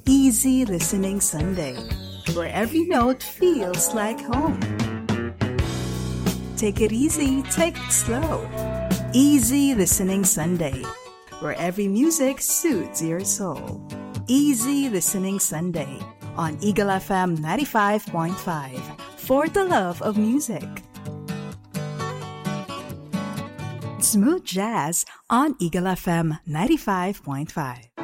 Easy Listening Sunday, where every note feels like home. Take it easy, take it slow. Easy Listening Sunday, where every music suits your soul. Easy Listening Sunday on Eagle FM 95.5 for the love of music. Smooth Jazz on Eagle FM 95.5.